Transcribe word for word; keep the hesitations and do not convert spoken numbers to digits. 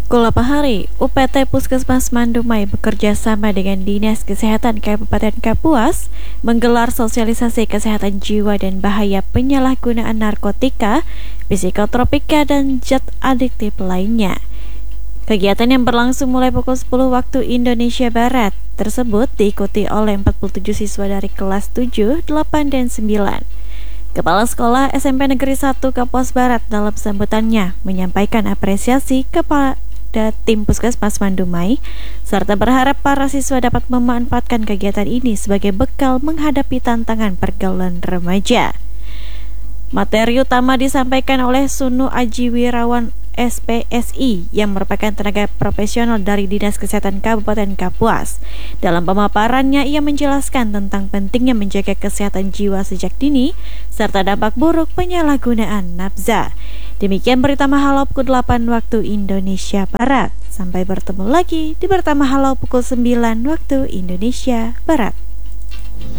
Kulapahari, U P T Puskesmas Mandumai bekerja sama dengan Dinas Kesehatan Kabupaten Kapuas menggelar sosialisasi kesehatan jiwa dan bahaya penyalahgunaan narkotika, psikotropika, dan zat adiktif lainnya. Kegiatan yang berlangsung mulai pukul sepuluh waktu Indonesia Barat tersebut diikuti oleh empat puluh tujuh siswa dari kelas tujuh, delapan, dan sembilan. Kepala Sekolah S M P Negeri satu Kapuas Barat dalam sambutannya menyampaikan apresiasi kepada tim Puskesmas Mandumai serta berharap para siswa dapat memanfaatkan kegiatan ini sebagai bekal menghadapi tantangan pergaulan remaja. Materi utama disampaikan oleh Sunu Aji Wirawan S P S I yang merupakan tenaga profesional dari Dinas Kesehatan Kabupaten Kapuas. Dalam pemaparannya, ia menjelaskan tentang pentingnya menjaga kesehatan jiwa sejak dini serta dampak buruk penyalahgunaan nafza. Demikian berita Mahalau pukul delapan waktu Indonesia Barat. Sampai bertemu lagi di berita Mahalau pukul sembilan waktu Indonesia Barat.